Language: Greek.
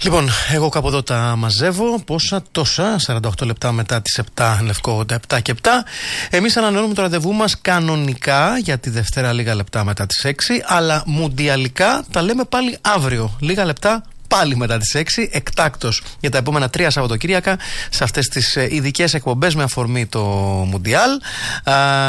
Λοιπόν, εγώ κάπου εδώ τα μαζεύω. Πόσα, τόσα, 48 λεπτά μετά τις 7, Λευκό, 7 και 7. Εμείς ανανεώνουμε το ραντεβού μας κανονικά για τη Δευτέρα, λίγα λεπτά μετά τις 6. Αλλά μουντιαλικά τα λέμε πάλι αύριο, λίγα λεπτά πάλι μετά τις 6, εκτάκτος για τα επόμενα 3 Σαββατοκύριακα σε αυτές τις ειδικές εκπομπές με αφορμή το Μουντιάλ.